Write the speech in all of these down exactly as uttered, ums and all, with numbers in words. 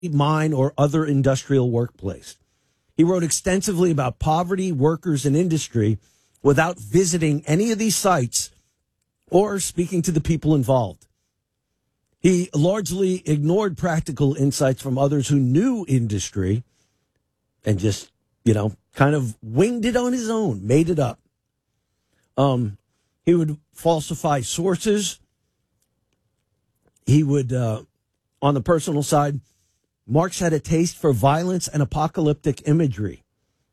mine, or other industrial workplace. He wrote extensively about poverty, workers, and industry without visiting any of these sites or speaking to the people involved. He largely ignored practical insights from others who knew industry and just, you know, kind of winged it on his own, made it up. Um, he would falsify sources. He would, uh, on the personal side, Marx had a taste for violence and apocalyptic imagery.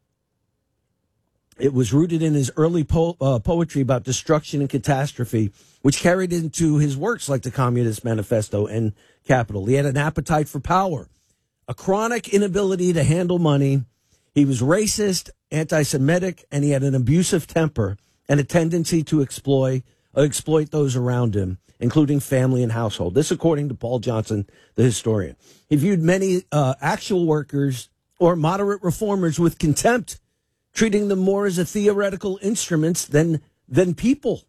It was rooted in his early po- uh, poetry about destruction and catastrophe, which carried into his works like the Communist Manifesto and Capital. He had an appetite for power, a chronic inability to handle money. He was racist, anti-Semitic, and he had an abusive temper and a tendency to exploit, uh, exploit those around him, including family and household. This, according to Paul Johnson, the historian. He viewed many uh, actual workers or moderate reformers with contempt, treating them more as a theoretical instruments than than people.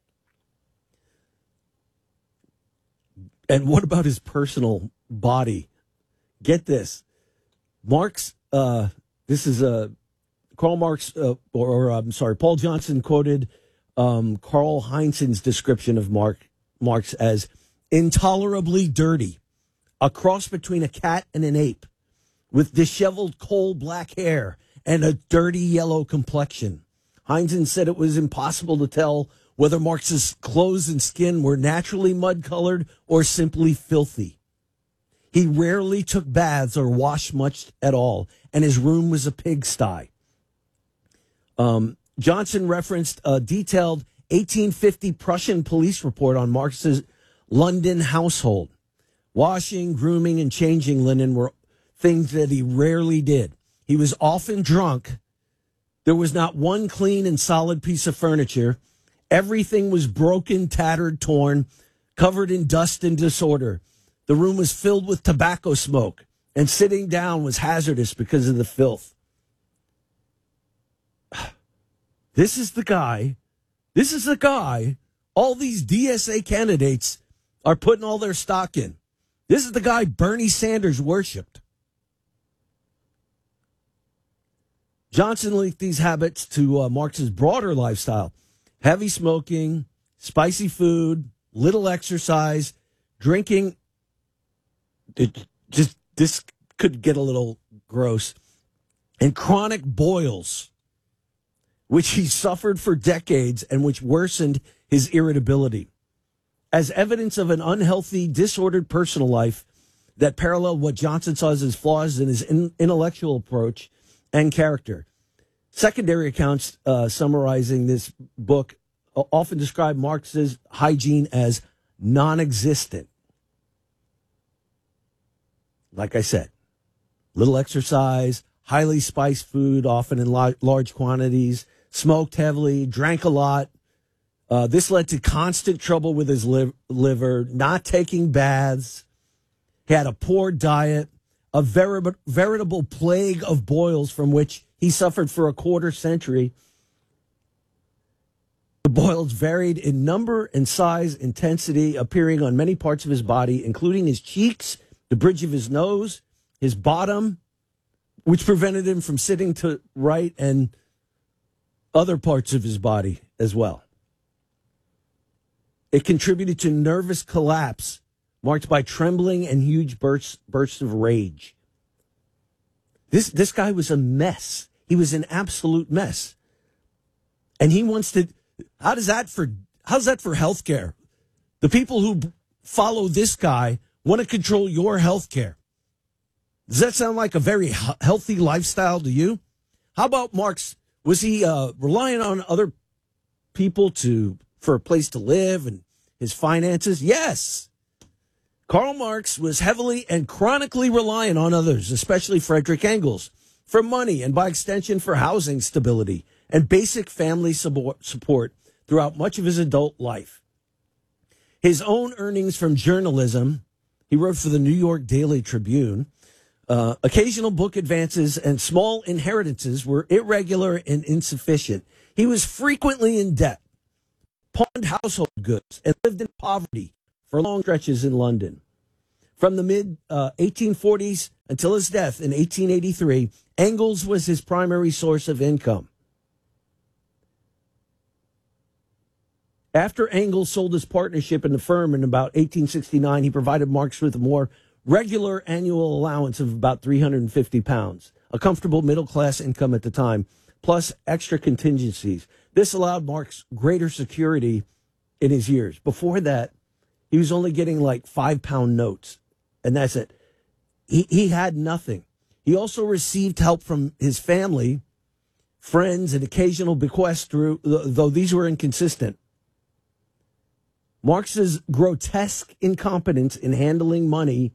And what about his personal body? Get this. Marx, uh, this is a, Karl Marx, uh, or, or I'm sorry, Paul Johnson quoted um, Karl Heinzen's description of Mark, Marx as intolerably dirty, a cross between a cat and an ape, with disheveled coal black hair and a dirty yellow complexion. Heinzen said it was impossible to tell whether Marx's clothes and skin were naturally mud-colored or simply filthy. He rarely took baths or washed much at all, and his room was a pigsty. Um, Johnson referenced a detailed eighteen fifty Prussian police report on Marx's London household. Washing, grooming, and changing linen were things that he rarely did. He was often drunk. There was not one clean and solid piece of furniture. Everything was broken, tattered, torn, covered in dust and disorder. The room was filled with tobacco smoke, and sitting down was hazardous because of the filth. This is the guy, this is the guy all these D S A candidates are putting all their stock in. This is the guy Bernie Sanders worshipped. Johnson linked these habits to uh, Marx's broader lifestyle: heavy smoking, spicy food, little exercise, drinking. It just this could get a little gross, and chronic boils, which he suffered for decades and which worsened his irritability. As evidence of an unhealthy, disordered personal life that paralleled what Johnson saw as his flaws in his in- intellectual approach and character. Secondary accounts uh, summarizing this book often describe Marx's hygiene as non-existent. Like I said, little exercise, highly spiced food, often in la- large quantities, smoked heavily, drank a lot. Uh, this led to constant trouble with his liv- liver, not taking baths. He had a poor diet, a veri- veritable plague of boils from which he suffered for a quarter century. The boils varied in number and size, intensity, appearing on many parts of his body, including his cheeks, the bridge of his nose, his bottom, which prevented him from sitting to right, and other parts of his body as well. It contributed to nervous collapse marked by trembling and huge bursts, bursts of rage. This, this guy was a mess. He was an absolute mess. And he wants to, how does that for, how's that for healthcare? The people who follow this guy want to control your healthcare. Does that sound like a very healthy lifestyle to you? How about Marx? Was he uh, relying on other people to for a place to live and his finances? Yes. Karl Marx was heavily and chronically reliant on others, especially Friedrich Engels, for money and by extension for housing stability and basic family support throughout much of his adult life. His own earnings from journalism, he wrote for the New York Daily Tribune, uh, occasional book advances and small inheritances were irregular and insufficient. He was frequently in debt, pawned household goods, and lived in poverty for long stretches in London. From the mid uh, eighteen forties until his death in eighteen eighty-three, Engels was his primary source of income. After Engels sold his partnership in the firm in about eighteen sixty-nine, he provided Marx with a more regular annual allowance of about three hundred fifty pounds, a comfortable middle-class income at the time, plus extra contingencies. This allowed Marx greater security in his years. Before that, he was only getting like five-pound notes, and that's it. He, he had nothing. He also received help from his family, friends, and occasional bequests, through, though these were inconsistent. Marx's grotesque incompetence in handling money,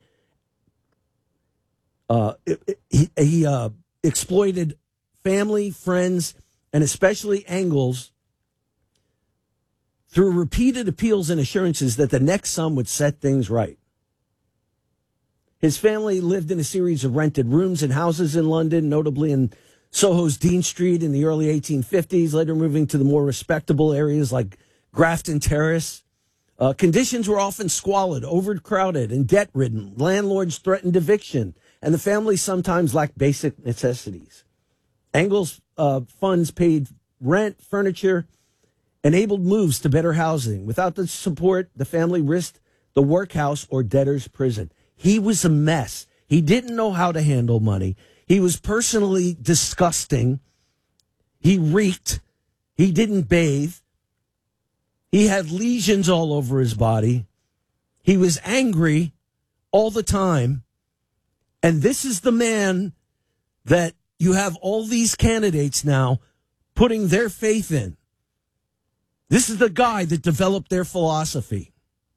uh, he, he uh, exploited family, friends, and especially Engels through repeated appeals and assurances that the next sum would set things right. His family lived in a series of rented rooms and houses in London, notably in Soho's Dean Street in the early eighteen fifties, later moving to the more respectable areas like Grafton Terrace. Uh, conditions were often squalid, overcrowded, and debt-ridden. Landlords threatened eviction, and the family sometimes lacked basic necessities. Engels' uh, funds paid rent, furniture, enabled moves to better housing. Without the support, the family risked the workhouse or debtor's prison. He was a mess. He didn't know how to handle money. He was personally disgusting. He reeked. He didn't bathe. He had lesions all over his body. He was angry all the time. And this is the man that you have all these candidates now putting their faith in. This is the guy that developed their philosophy.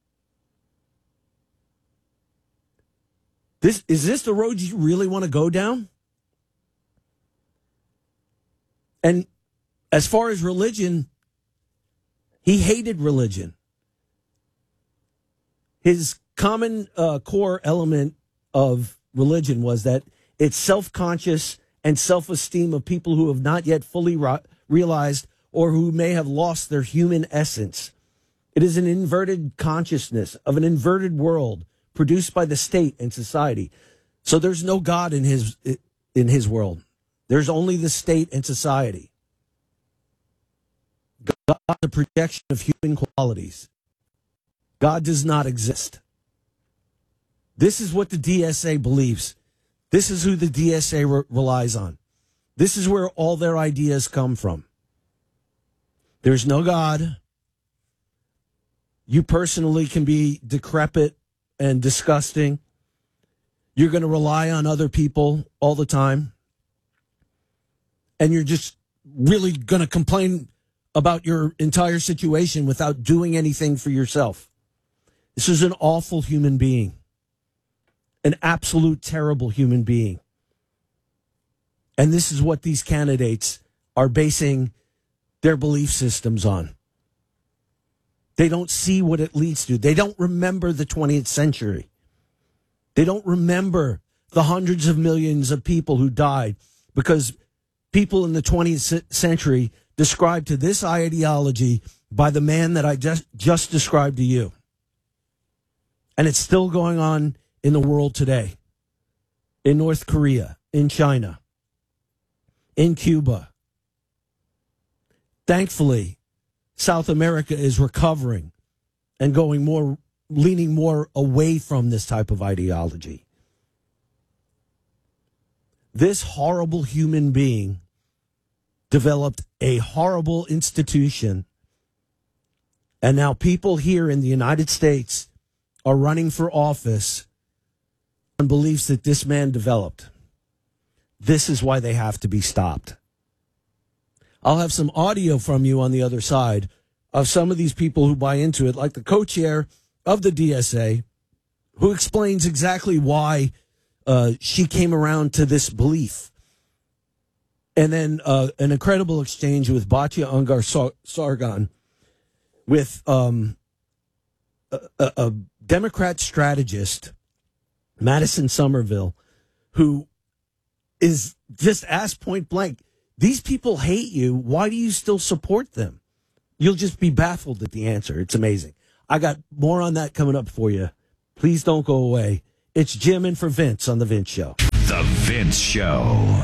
This is this the road you really want to go down? And as far as religion, he hated religion. His common uh, core element of religion was that it's self-conscious and self-esteem of people who have not yet fully ro- realized or who may have lost their human essence. It is an inverted consciousness of an inverted world produced by the state and society. So there's no God in his in his world. There's only the state and society. God is a projection of human qualities. God does not exist. This is what the D S A believes. This is who the D S A re- relies on. This is where all their ideas come from. There's no God. You personally can be decrepit and disgusting. You're going to rely on other people all the time. And you're just really going to complain about your entire situation without doing anything for yourself. This is an awful human being. An absolute terrible human being. And this is what these candidates are basing their belief systems on. They don't see what it leads to. They don't remember the twentieth century. They don't remember the hundreds of millions of people who died because people in the twentieth century described to this ideology by the man that I just, just described to you. And it's still going on in the world today. In North Korea, in China, in Cuba. Thankfully, South America is recovering and going more, leaning more away from this type of ideology. This horrible human being developed a horrible institution, and now people here in the United States are running for office on beliefs that this man developed. This is why they have to be stopped. I'll have some audio from you on the other side of some of these people who buy into it, like the co-chair of the D S A, who explains exactly why uh, she came around to this belief. And then uh, an incredible exchange with Batya Ungar Sargon, with um, a, a Democrat strategist, Madison Somerville, who is just asked point blank, these people hate you. Why do you still support them? You'll just be baffled at the answer. It's amazing. I got more on that coming up for you. Please don't go away. It's Jim in for Vince on The Vince Show. The Vince Show.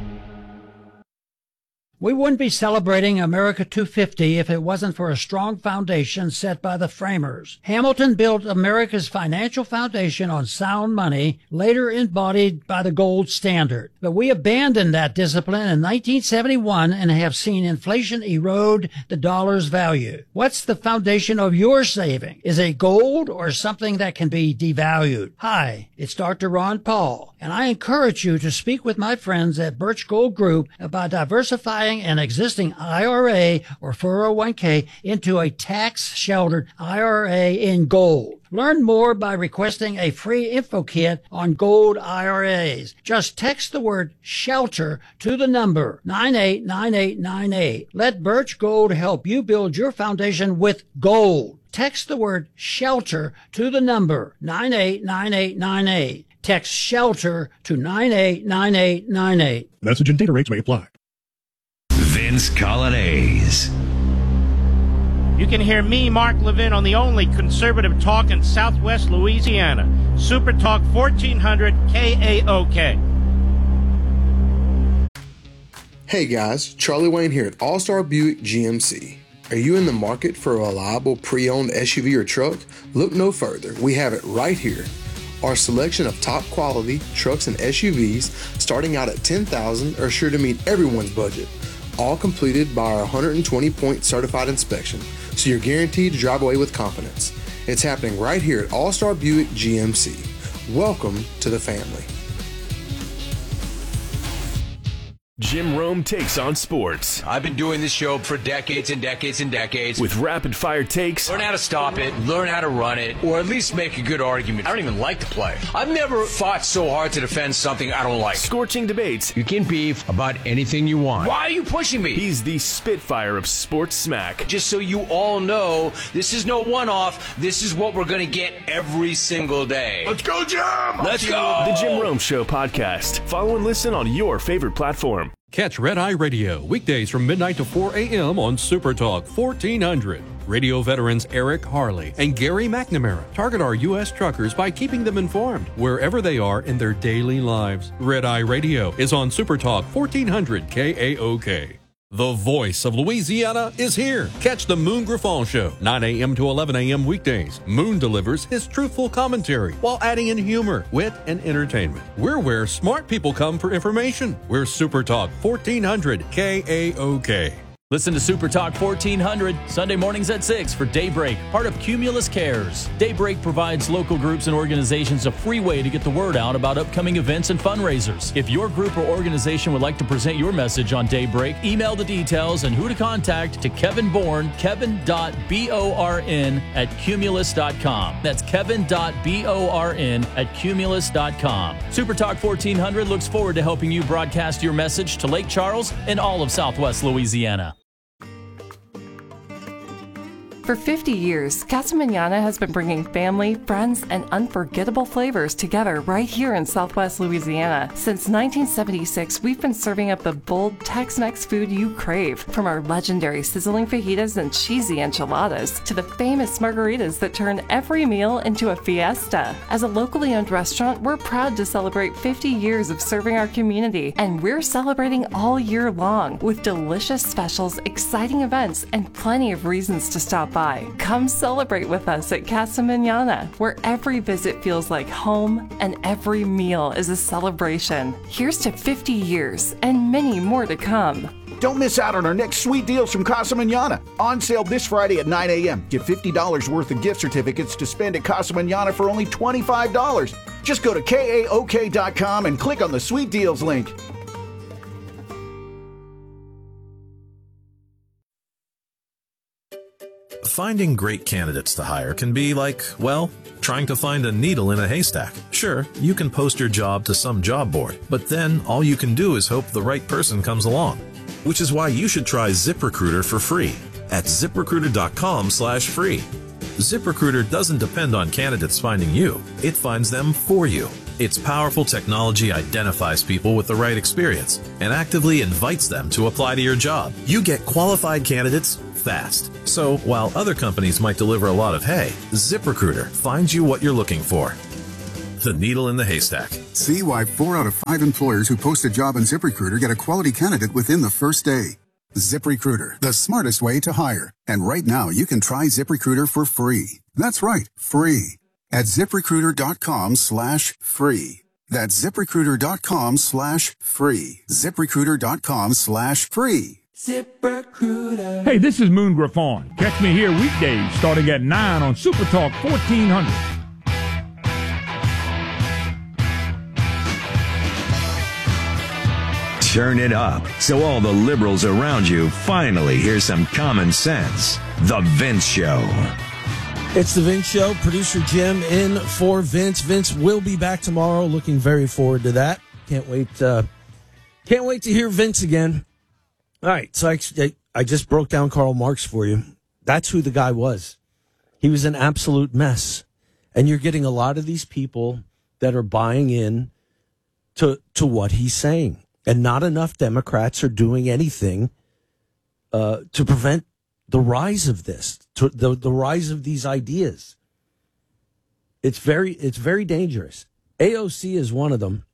We wouldn't be celebrating America two fifty if it wasn't for a strong foundation set by the framers. Hamilton built America's financial foundation on sound money, later embodied by the gold standard. But we abandoned that discipline in nineteen seventy-one and have seen inflation erode the dollar's value. What's the foundation of your saving? Is it gold or something that can be devalued? Hi, it's Doctor Ron Paul, and I encourage you to speak with my friends at Birch Gold Group about diversifying an existing I R A or four oh one k into a tax-sheltered I R A in gold. Learn more by requesting a free info kit on gold I R As. Just text the word SHELTER to the number nine eight nine eight nine eight. Let Birch Gold help you build your foundation with gold. Text the word SHELTER to the number nine eight nine eight nine eight. Text SHELTER to nine eight nine eight nine eight. Message and data rates may apply. Vince Colonnese. You can hear me, Mark Levin, on the only conservative talk in Southwest Louisiana. Super Talk fourteen hundred K A O K. Hey guys, Charlie Wayne here at All-Star Buick G M C. Are you in the market for a reliable pre-owned S U V or truck? Look no further. We have it right here. Our selection of top quality trucks and S U Vs starting out at ten thousand dollars are sure to meet everyone's budget. All completed by our one hundred twenty point certified inspection, so you're guaranteed to drive away with confidence. It's happening right here at All-Star Buick G M C. Welcome to the family. Jim Rome takes on sports. I've been doing this show for decades and decades and decades. With rapid-fire takes. Learn how to stop it, learn how to run it, or at least make a good argument. I don't even like to play. I've never fought so hard to defend something I don't like. Scorching debates. You can beef about anything you want. Why are you pushing me? He's the Spitfire of sports smack. Just so you all know, this is no one-off. This is what we're going to get every single day. Let's go, Jim! Let's go! The Jim Rome Show podcast. Follow and listen on your favorite platform. Catch Red Eye Radio weekdays from midnight to four a.m. on Super Talk fourteen hundred. Radio veterans Eric Harley and Gary McNamara target our U S truckers by keeping them informed wherever they are in their daily lives. Red Eye Radio is on Super Talk fourteen hundred K A O K. The voice of Louisiana is here. Catch the Moon Griffon Show, nine a.m. to eleven a.m. weekdays. Moon delivers his truthful commentary while adding in humor, wit, and entertainment. We're where smart people come for information. We're Super Talk fourteen hundred K A O K. Listen to Super Talk fourteen hundred, Sunday mornings at six for Daybreak, part of Cumulus Cares. Daybreak provides local groups and organizations a free way to get the word out about upcoming events and fundraisers. If your group or organization would like to present your message on Daybreak, email the details and who to contact to Kevin Bourne, kevin dot born at cumulus dot com. That's kevin dot born at cumulus dot com. Super Talk fourteen hundred looks forward to helping you broadcast your message to Lake Charles and all of Southwest Louisiana. For fifty years, Casa Manana has been bringing family, friends, and unforgettable flavors together right here in Southwest Louisiana. Since nineteen seventy-six, we've been serving up the bold Tex-Mex food you crave, from our legendary sizzling fajitas and cheesy enchiladas to the famous margaritas that turn every meal into a fiesta. As a locally owned restaurant, we're proud to celebrate fifty years of serving our community, and we're celebrating all year long with delicious specials, exciting events, and plenty of reasons to stop by. Come celebrate with us at Casa Manana, where every visit feels like home and every meal is a celebration. Here's to fifty years and many more to come. Don't miss out on our next sweet deals from Casa Manana. On sale this Friday at nine a.m. Get fifty dollars worth of gift certificates to spend at Casa Manana for only twenty-five dollars. Just go to K A O K dot com and click on the sweet deals link. Finding great candidates to hire can be like, well, trying to find a needle in a haystack. Sure, you can post your job to some job board, but then all you can do is hope the right person comes along. Which is why you should try ZipRecruiter for free at zip recruiter dot com slash free. ZipRecruiter doesn't depend on candidates finding you. It finds them for you. Its powerful technology identifies people with the right experience and actively invites them to apply to your job. You get qualified candidates fast. So while other companies might deliver a lot of hay, ZipRecruiter finds you what you're looking for. the needle in the haystack. See why four out of five employers who post a job on ZipRecruiter get a quality candidate within the first day. ZipRecruiter, the smartest way to hire. And right now, you can try ZipRecruiter for free. That's right, free. At ZipRecruiter.com slash free. That's ZipRecruiter.com slash free. ZipRecruiter.com slash free. ZipRecruiter. Hey, this is Moon Griffon. Catch me here weekdays starting at nine on Super Talk fourteen hundred. Turn it up so all the liberals around you finally hear some common sense. The Vince Show. It's the Vince Show. Producer Jim in for Vince. Vince will be back tomorrow. Looking very forward to that. Can't wait. Uh, can't wait to hear Vince again. All right, so I, I just broke down Karl Marx for you. That's who the guy was. He was an absolute mess. And you're getting a lot of these people that are buying in to to what he's saying. And not enough Democrats are doing anything uh, to prevent the rise of this, to the, the rise of these ideas. It's very, it's very dangerous. A O C is one of them.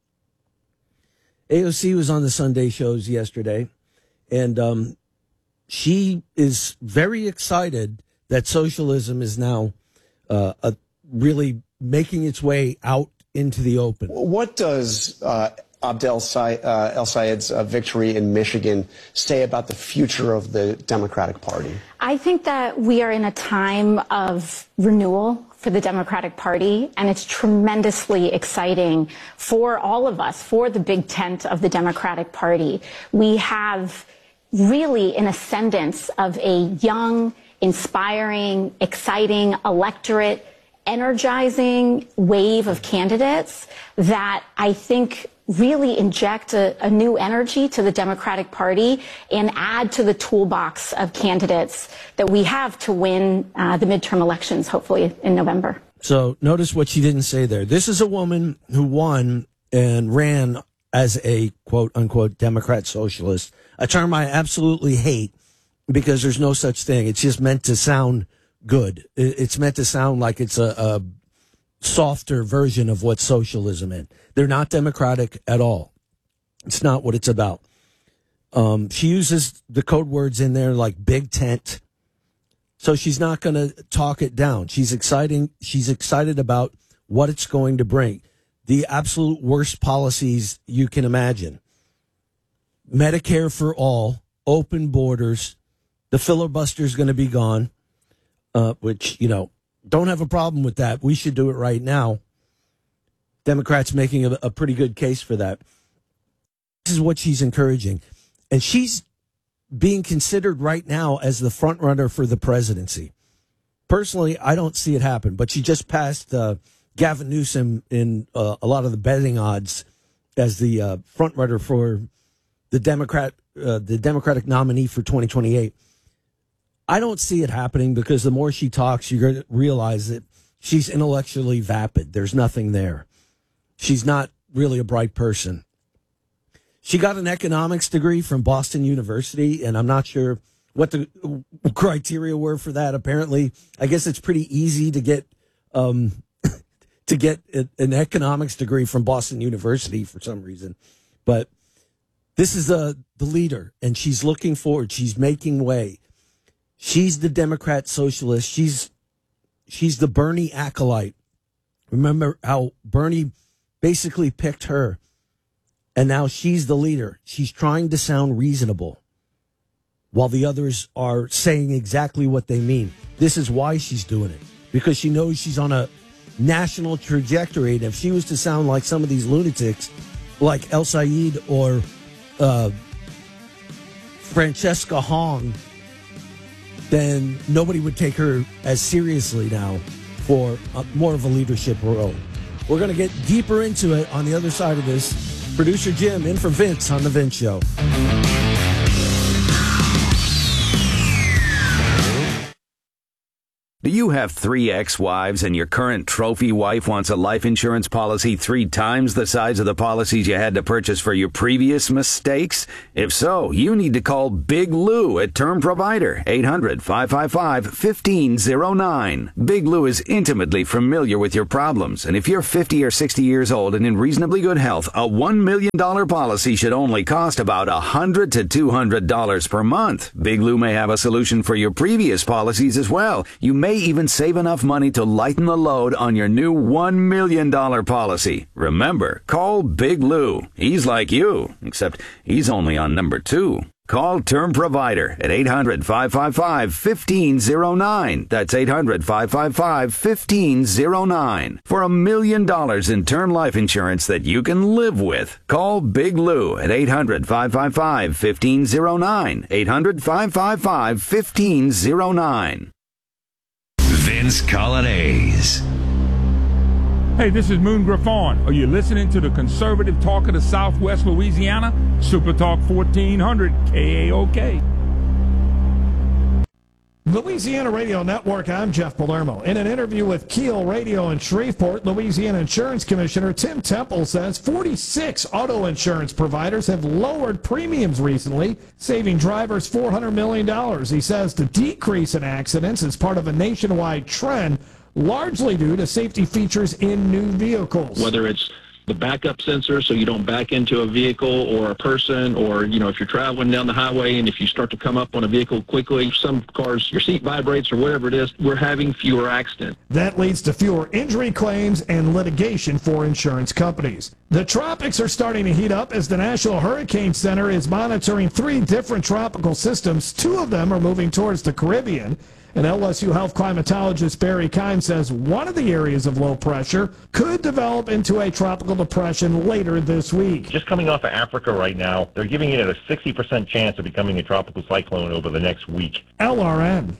A O C was on the Sunday shows yesterday, and um, she is very excited that socialism is now uh, a, really making its way out into the open. What does uh, Abdel Say- uh, El Sayed's uh, victory in Michigan say about the future of the Democratic Party? I think that we are in a time of renewal for the Democratic Party, and it's tremendously exciting for all of us, for the big tent of the Democratic Party. We have really an ascendance of a young, inspiring, exciting electorate, energizing wave of candidates that I think really inject a, a new energy to the Democratic Party and add to the toolbox of candidates that we have to win uh, the midterm elections, hopefully in November. So notice what she didn't say there. This is a woman who won and ran as a quote unquote Democrat socialist, a term I absolutely hate because there's no such thing. It's just meant to sound good. It's meant to sound like it's a, a softer version of what socialism is. They're not democratic at all. It's not what it's about. Um, she uses the code words in there like big tent. So she's not going to talk it down. She's exciting. She's excited about what it's going to bring. The absolute worst policies you can imagine. Medicare for all, open borders, the filibuster is going to be gone, uh, which, you know, don't have a problem with that. We should do it right now. Democrats making a, a pretty good case for that. This is what she's encouraging. And she's being considered right now as the front runner for the presidency. Personally, I don't see it happen, but she just passed uh, Gavin Newsom in uh, a lot of the betting odds as the uh, front runner for the Democrat, uh, the Democratic nominee for twenty twenty-eight. I don't see it happening because the more she talks, you're going to realize that she's intellectually vapid. There's nothing there. She's not really a bright person. She got an economics degree from Boston University, and I'm not sure what the criteria were for that. Apparently, I guess it's pretty easy to get um, to get an economics degree from Boston University for some reason. But this is the the leader, and she's looking forward. She's making way. She's the Democrat socialist. She's she's the Bernie acolyte. Remember how Bernie basically picked her, and now she's the leader. She's trying to sound reasonable while the others are saying exactly what they mean. This is why she's doing it, because she knows she's on a national trajectory. And if she was to sound like some of these lunatics, like El Sayed or uh, Francesca Hong, then nobody would take her as seriously now for a, more of a leadership role. We're going to get deeper into it on the other side of this. Producer Jim in for Vince on The Vince Show. Do you have three ex-wives and your current trophy wife wants a life insurance policy three times the size of the policies you had to purchase for your previous mistakes? If so, you need to call Big Lou at Term Provider, eight hundred, five five five, one five zero nine. Big Lou is intimately familiar with your problems, and if you're fifty or sixty years old and in reasonably good health, a one million dollars policy should only cost about one hundred to two hundred dollars per month. Big Lou may have a solution for your previous policies as well. You may even save enough money to lighten the load on your new one million dollars policy. Remember, call Big Lou. He's like you, except he's only on number two. Call Term Provider at eight hundred, five five five, one five zero nine. That's eight hundred, five five five, one five zero nine. For a million dollars in term life insurance that you can live with. Call Big Lou at eight hundred, five five five, one five zero nine. eight hundred, five five five, one five zero nine. Vince Colonnese. Hey, this is Moon Griffon. Are you listening to the conservative talk of the Southwest Louisiana? Super Talk fourteen hundred K A O K. Louisiana Radio Network, I'm Jeff Palermo. In an interview with Keel Radio in Shreveport, Louisiana Insurance Commissioner Tim Temple says forty-six auto insurance providers have lowered premiums recently, saving drivers four hundred million dollars. He says the decrease in accidents is part of a nationwide trend, largely due to safety features in new vehicles. Whether it's the backup sensor so you don't back into a vehicle or a person, or, you know, if you're traveling down the highway and if you start to come up on a vehicle quickly, some cars, your seat vibrates or whatever it is, we're having fewer accidents. That leads to fewer injury claims and litigation for insurance companies. The tropics are starting to heat up as the National Hurricane Center is monitoring three different tropical systems. Two of them are moving towards the Caribbean. And L S U health climatologist Barry Kime says one of the areas of low pressure could develop into a tropical depression later this week. Just coming off of Africa right now, they're giving it a sixty percent chance of becoming a tropical cyclone over the next week. L R N.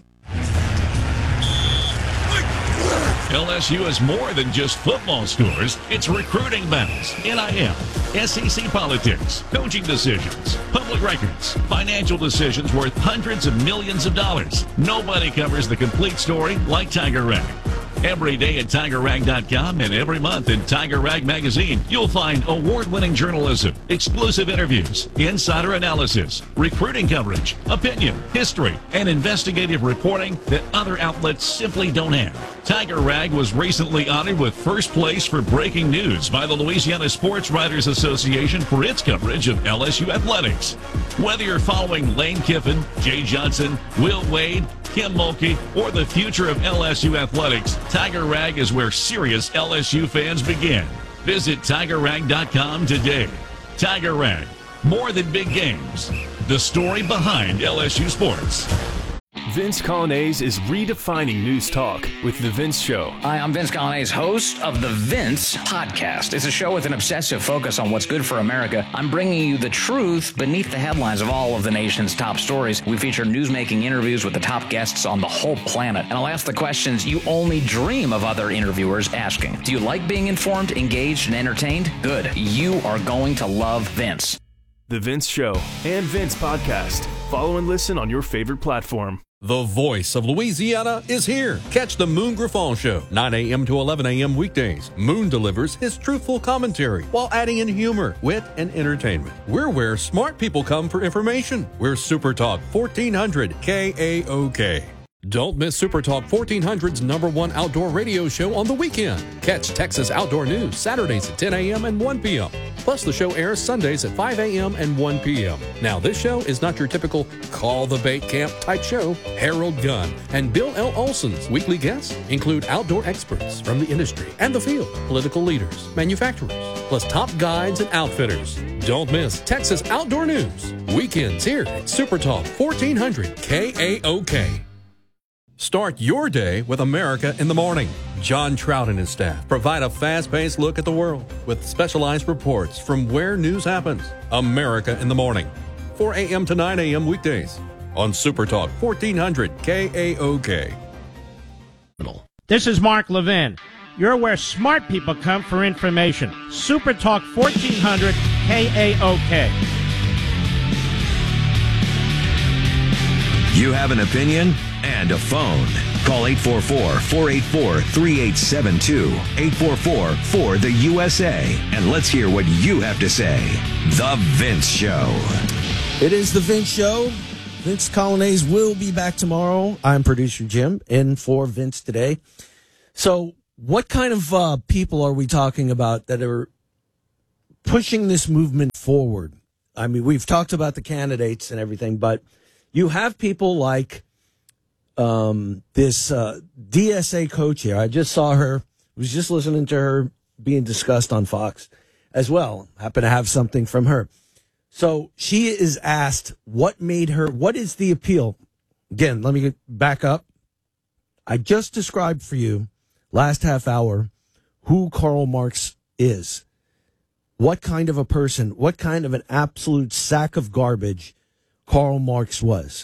L S U is more than just football scores. It's recruiting battles, N I L, S E C politics, coaching decisions, public records, financial decisions worth hundreds of millions of dollars. Nobody covers the complete story like Tiger Rag. Every day at Tiger Rag dot com and every month in Tiger Rag Magazine, you'll find award-winning journalism, exclusive interviews, insider analysis, recruiting coverage, opinion, history, and investigative reporting that other outlets simply don't have. Tiger Rag was recently honored with first place for breaking news by the Louisiana Sports Writers Association for its coverage of L S U athletics. Whether you're following Lane Kiffin, Jay Johnson, Will Wade, Kim Mulkey, or the future of L S U athletics, Tiger Rag is where serious L S U fans begin. Visit Tiger Rag dot com today. Tiger Rag, more than big games. The story behind L S U sports. Vince Colonnese is redefining news talk with The Vince Show. Hi, I'm Vince Colonnese, host of The Vince Podcast. It's a show with an obsessive focus on what's good for America. I'm bringing you the truth beneath the headlines of all of the nation's top stories. We feature newsmaking interviews with the top guests on the whole planet. And I'll ask the questions you only dream of other interviewers asking. Do you like being informed, engaged, and entertained? Good. You are going to love Vince. The Vince Show and Vince Podcast. Follow and listen on your favorite platform. The voice of Louisiana is here. Catch the Moon Griffon Show, nine a.m. to eleven a.m. weekdays. Moon delivers his truthful commentary while adding in humor, wit, and entertainment. We're where smart people come for information. We're Super Talk fourteen hundred K A O K. Don't miss Super Talk fourteen hundred's number one outdoor radio show on the weekend. Catch Texas Outdoor News Saturdays at ten a.m. and one p.m. Plus, the show airs Sundays at five a.m. and one p.m. Now, this show is not your typical call the bait camp type show. Harold Gunn and Bill L. Olson's weekly guests include outdoor experts from the industry and the field, political leaders, manufacturers, plus top guides and outfitters. Don't miss Texas Outdoor News weekends here at Super Talk fourteen hundred K A O K. Start your day with America in the Morning. John Trout and his staff provide a fast-paced look at the world with specialized reports from where news happens. America in the Morning, four a.m. to nine a.m. weekdays on Super Talk fourteen hundred K A O K. This is Mark Levin. You're where smart people come for information. Super Talk fourteen hundred K A O K. You have an opinion and a phone. Call eight four four, four eight four, three eight seven two, eight four four, four the U S A, and let's hear what you have to say. The Vince Show. It is The Vince Show. Vince Colonnese will be back tomorrow. I'm producer Jim, in for Vince today. So what kind of uh, people are we talking about that are pushing this movement forward? I mean, we've talked about the candidates and everything, but you have people like um, this uh, D S A co-chair. I just saw her, was just listening to her being discussed on Fox as well. Happen to have something from her. So she is asked what made her, what is the appeal? Again, let me get back up. I just described for you last half hour who Karl Marx is. What kind of a person, what kind of an absolute sack of garbage Karl Marx was.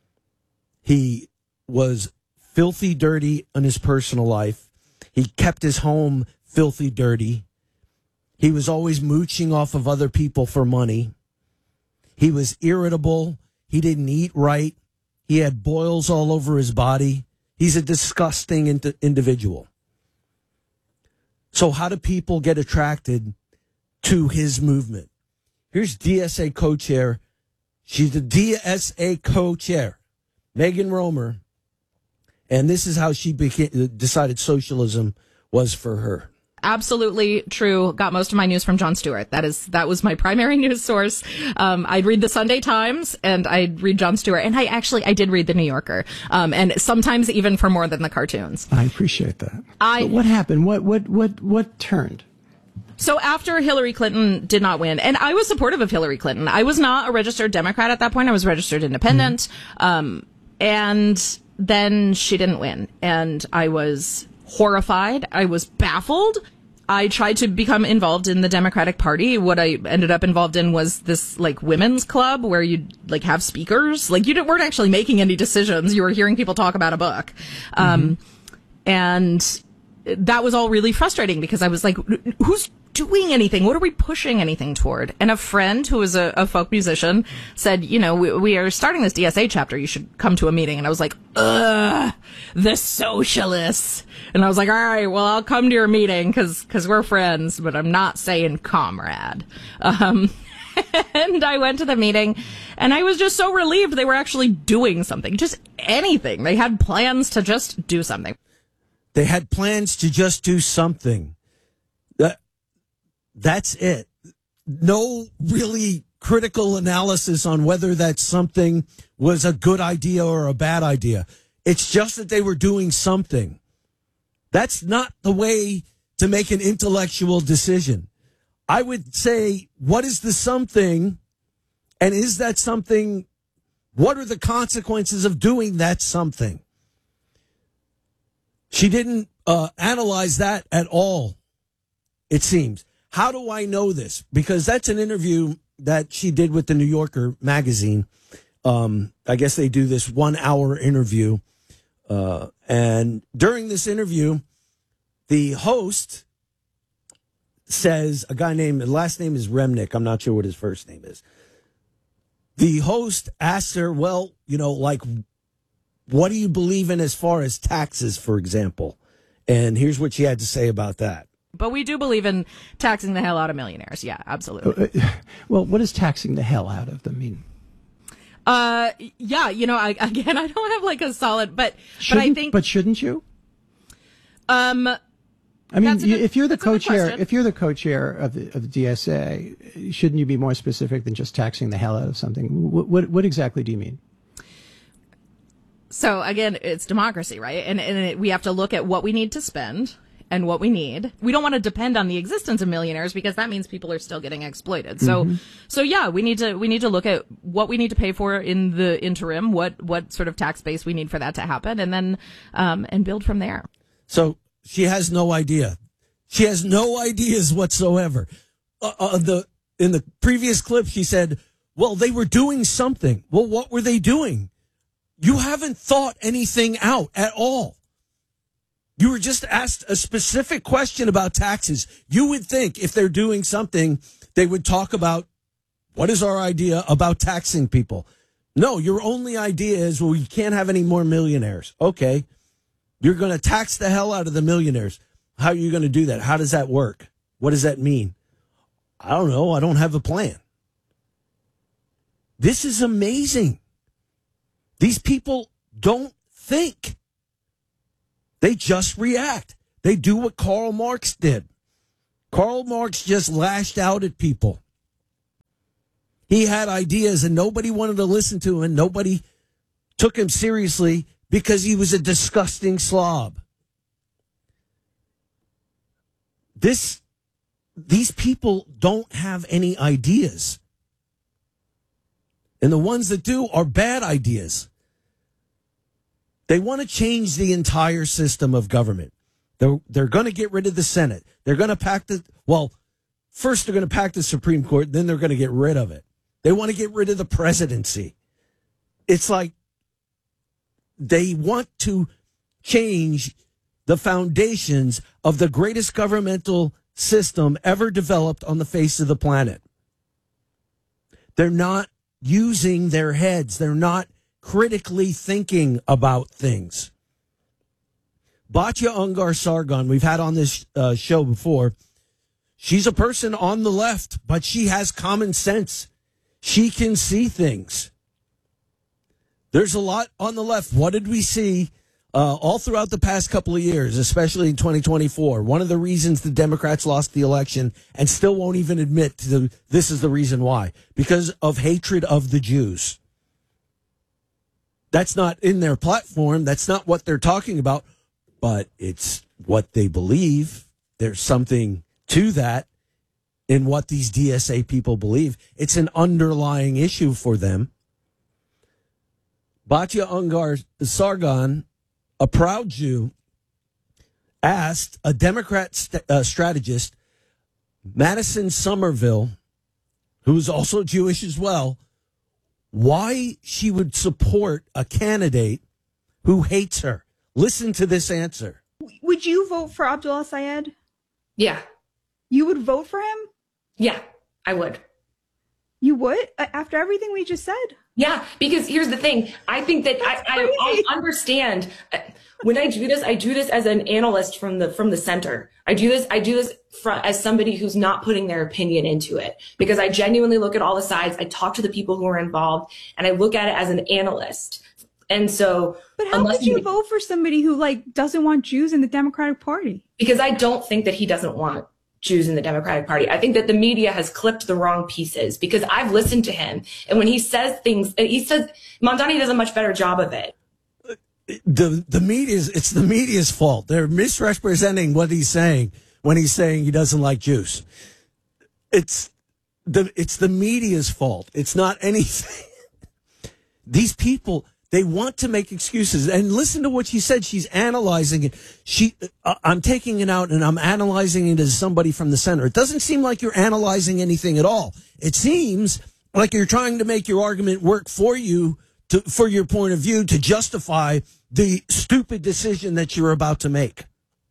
He was filthy dirty in his personal life. He kept his home filthy dirty. He was always mooching off of other people for money. He was irritable. He didn't eat right. He had boils all over his body. He's a disgusting ind- individual. So how do people get attracted to his movement? Here's D S A co-chair. She's the D S A co-chair, Megan Romer. And this is how she became, decided socialism was for her. Absolutely true. Got most of my news from Jon Stewart. That is, that was my primary news source. Um, I'd read the Sunday Times and I'd read Jon Stewart. And I actually, I did read the New Yorker. Um, and sometimes even for more than the cartoons. I appreciate that. I, but what happened? What, what, what, what turned? So after Hillary Clinton did not win, and I was supportive of Hillary Clinton. I was not a registered Democrat at that point. I was registered independent. Mm-hmm. Um, and then she didn't win. And I was horrified. I was baffled. I tried to become involved in the Democratic Party. What I ended up involved in was this like women's club where you'd like have speakers. Like you didn't, weren't actually making any decisions. You were hearing people talk about a book. Um, mm-hmm. And that was all really frustrating because I was like, who's doing anything? What are we pushing anything toward? And a friend who was a, a folk musician said, you know, we, we are starting this D S A chapter. You should come to a meeting. And I was like, ugh, the socialists. And I was like, all right, well, I'll come to your meeting because because we're friends, but I'm not saying comrade. Um, and I went to the meeting and I was just so relieved they were actually doing something, just anything. They had plans to just do something. They had plans to just do something. That, that's it. No really critical analysis on whether that something was a good idea or a bad idea. It's just that they were doing something. That's not the way to make an intellectual decision. I would say, what is the something? And is that something? What are the consequences of doing that something? She didn't uh, analyze that at all, it seems. How do I know this? Because that's an interview that she did with the New Yorker magazine. Um, I guess they do this one hour interview. Uh, and during this interview, the host says, a guy named, last name is Remnick. I'm not sure what his first name is. The host asks her, well, you know, like, what do you believe in as far as taxes, for example? And here's what she had to say about that. But we do believe in taxing the hell out of millionaires. Yeah, absolutely. Uh, well, what does taxing the hell out of them mean? Uh, yeah, you know, I, again, I don't have like a solid, but shouldn't, but I think, but shouldn't you? Um, I mean, good, if you're the co-chair, if you're the co-chair of the of the D S A, shouldn't you be more specific than just taxing the hell out of something? What what, what exactly do you mean? So again, it's democracy, right? And and it, we have to look at what we need to spend and what we need. We don't want to depend on the existence of millionaires because that means people are still getting exploited. So, mm-hmm. so yeah, we need to, we need to look at what we need to pay for in the interim, what, what sort of tax base we need for that to happen, and then, um, and build from there. So she has no idea. She has no ideas whatsoever. Uh, uh, the, in the previous clip, she said, well, they were doing something. Well, what were they doing? You haven't thought anything out at all. You were just asked a specific question about taxes. You would think if they're doing something, they would talk about what is our idea about taxing people. No, your only idea is, well, you can't have any more millionaires. Okay. You're going to tax the hell out of the millionaires. How are you going to do that? How does that work? What does that mean? I don't know. I don't have a plan. This is amazing. These people don't think. They just react. They do what Karl Marx did. Karl Marx just lashed out at people. He had ideas and nobody wanted to listen to him and nobody took him seriously because he was a disgusting slob. This, these people don't have any ideas. And the ones that do are bad ideas. They want to change the entire system of government. They're, they're going to get rid of the Senate. They're going to pack the, well, first they're going to pack the Supreme Court, then they're going to get rid of it. They want to get rid of the presidency. It's like they want to change the foundations of the greatest governmental system ever developed on the face of the planet. They're not using their heads. They're not critically thinking about things. Batya Ungar-Sargon, we've had on this uh, show before. She's a person on the left, but she has common sense. She can see things. There's a lot on the left. What did we see uh, all throughout the past couple of years, especially in twenty twenty-four? One of the reasons the Democrats lost the election and still won't even admit to the, this is the reason why, because of hatred of the Jews. That's not in their platform. That's not what they're talking about, but it's what they believe. There's something to that in what these D S A people believe. It's an underlying issue for them. Batya Ungar-Sargon, a proud Jew, asked a Democrat st- uh, strategist, Madison Somerville, who's also Jewish as well, why she would support a candidate who hates her. Listen to this answer. Would you vote for Abdul El-Sayed? Yeah. You would vote for him? Yeah, I would. You would? After everything we just said? Yeah, because here's the thing. I think that I, I, I understand when I do this, I do this as an analyst from the from the center. I do this, I do this for, as somebody who's not putting their opinion into it, because I genuinely look at all the sides. I talk to the people who are involved, and I look at it as an analyst. And so, but how could you, you vote for somebody who like doesn't want Jews in the Democratic Party? Because I don't think that he doesn't want Jews in the Democratic Party. I think that the media has clipped the wrong pieces, because I've listened to him, and when he says things, he says Mamdani does a much better job of it. The the media's it's the media's fault. They're misrepresenting what he's saying when he's saying he doesn't like Jews. It's the it's the media's fault. It's not anything. These people, they want to make excuses. And listen to what she said. She's analyzing it. She, uh, I'm taking it out and I'm analyzing it as somebody from the center. It doesn't seem like you're analyzing anything at all. It seems like you're trying to make your argument work for you, to, for your point of view, to justify the stupid decision that you're about to make.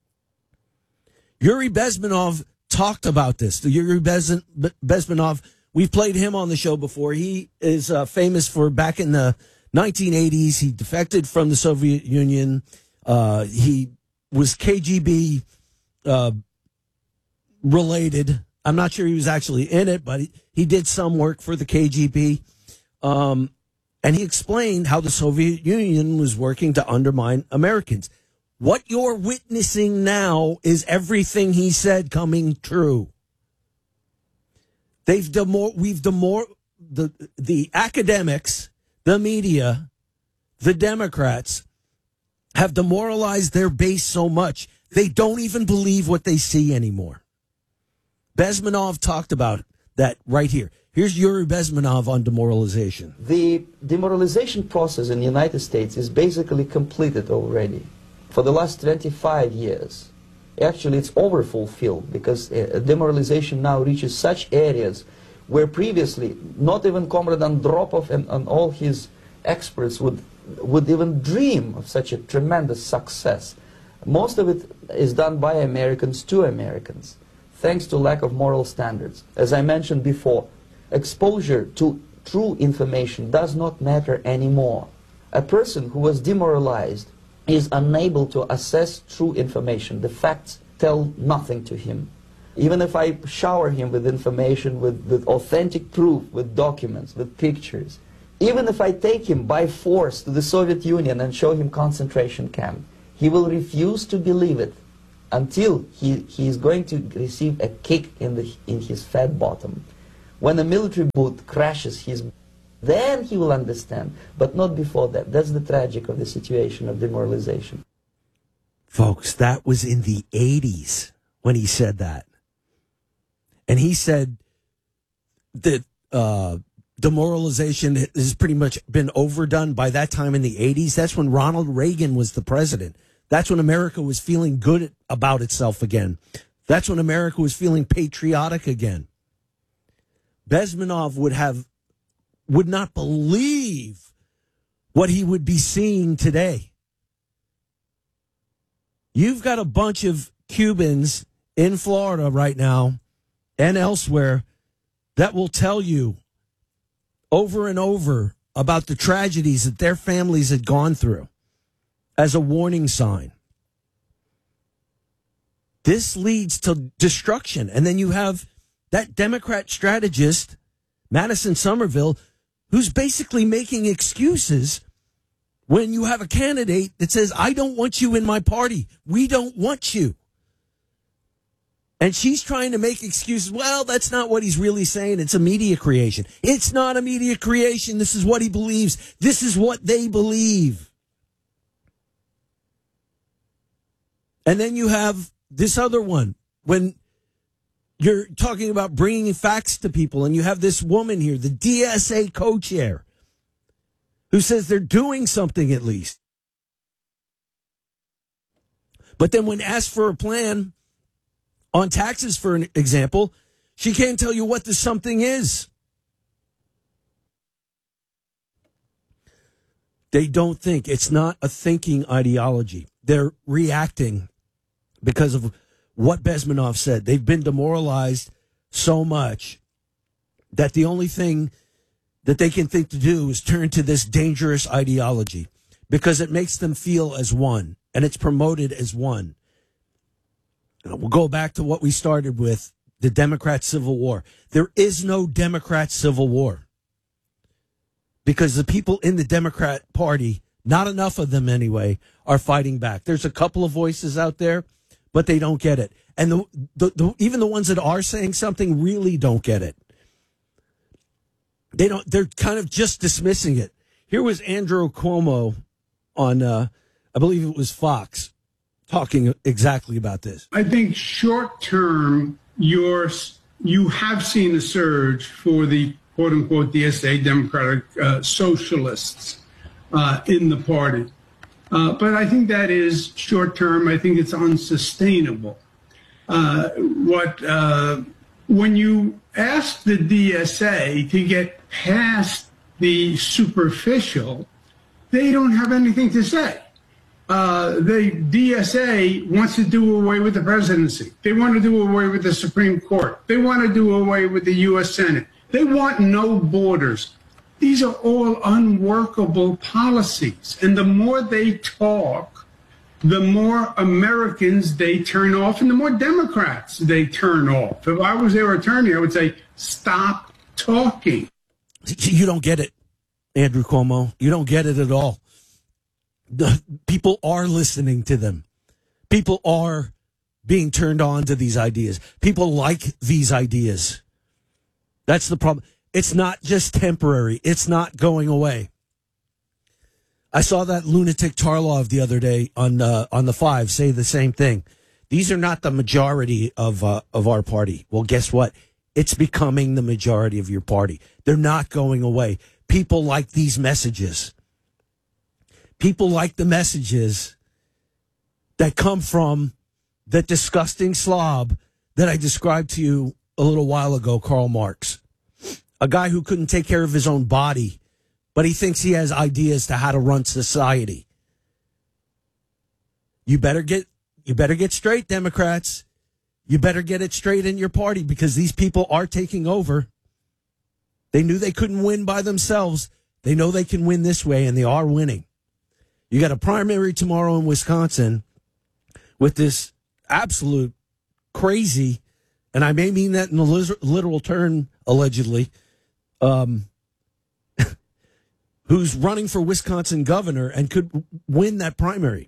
Yuri Bezmenov talked about this. The Yuri Bez- Bezmenov, we've played him on the show before. He is uh, famous for back in the nineteen eighties. He defected from the Soviet Union. Uh, he was K G B uh, related. I'm not sure he was actually in it, but he, he did some work for the K G B. Um, and he explained how the Soviet Union was working to undermine Americans. What you're witnessing now is everything he said coming true. They've demor- we've demor- the the academics, the media, the Democrats have demoralized their base so much they don't even believe what they see anymore. Bezmenov talked about that right here. Here's Yuri Bezmenov on demoralization. The demoralization process in the United States is basically completed already. For the last twenty-five years, actually it's overfulfilled, because uh, demoralization now reaches such areas where previously not even Comrade Andropov and, and all his experts would, would even dream of such a tremendous success. Most of it is done by Americans to Americans, thanks to lack of moral standards. As I mentioned before, exposure to true information does not matter anymore. A person who was demoralized is unable to assess true information. The facts tell nothing to him. Even if I shower him with information, with, with authentic proof, with documents, with pictures, even if I take him by force to the Soviet Union and show him concentration camp, he will refuse to believe it until he, he is going to receive a kick in, the, in his fat bottom. When a military boot crashes his, then he will understand, but not before that. That's the tragic of the situation of demoralization. Folks, that was in the eighties when he said that. And he said that uh, demoralization has pretty much been overdone by that time in the eighties. That's when Ronald Reagan was the president. That's when America was feeling good about itself again. That's when America was feeling patriotic again. Bezmenov would have, would not believe what he would be seeing today. You've got a bunch of Cubans in Florida right now and elsewhere that will tell you over and over about the tragedies that their families had gone through as a warning sign. This leads to destruction. And then you have that Democrat strategist, Madison Somerville, who's basically making excuses when you have a candidate that says, I don't want you in my party. We don't want you. And she's trying to make excuses. Well, that's not what he's really saying. It's a media creation. It's not a media creation. This is what he believes. This is what they believe. And then you have this other one when you're talking about bringing facts to people, and you have this woman here, the D S A co-chair, who says they're doing something at least. But then when asked for a plan on taxes, for an example, she can't tell you what the something is. They don't think. It's not a thinking ideology. They're reacting because of what Bezmenov said. They've been demoralized so much that the only thing that they can think to do is turn to this dangerous ideology because it makes them feel as one, and it's promoted as one. We'll go back to what we started with, the Democrat Civil War. There is no Democrat Civil War because the people in the Democrat Party, not enough of them anyway, are fighting back. There's a couple of voices out there, but they don't get it. And the, the, the, even the ones that are saying something really don't get it. They don't. They're kind of just dismissing it. Here was Andrew Cuomo on, uh, I believe it was Fox, talking exactly about this. I think short term, you're, you have seen a surge for the quote unquote D S A Democratic uh, Socialists uh, in the party. Uh, but I think that is short term. I think it's unsustainable. Uh, what uh, when you ask the D S A to get past the superficial, they don't have anything to say. Uh, the D S A wants to do away with the presidency. They want to do away with the Supreme Court. They want to do away with the U S Senate. They want no borders. These are all unworkable policies. And the more they talk, the more Americans they turn off and the more Democrats they turn off. If I was their attorney, I would say, stop talking. You don't get it, Andrew Cuomo. You don't get it at all. The people are listening to them. People are being turned on to these ideas. People like these ideas. That's the problem. It's not just temporary. It's not going away. I saw that lunatic Tarlov the other day on uh, on the Five say the same thing. These are not the majority of uh, of our party. Well, guess what? It's becoming the majority of your party. They're not going away. People like these messages. People like the messages that come from that disgusting slob that I described to you a little while ago, Karl Marx. A guy who couldn't take care of his own body, but he thinks he has ideas to how to run society. You better get you better get straight, Democrats. You better get it straight in your party because these people are taking over. They knew they couldn't win by themselves. They know they can win this way, and they are winning. You got a primary tomorrow in Wisconsin with this absolute crazy, and I may mean that in a literal term, allegedly, um, who's running for Wisconsin governor and could win that primary.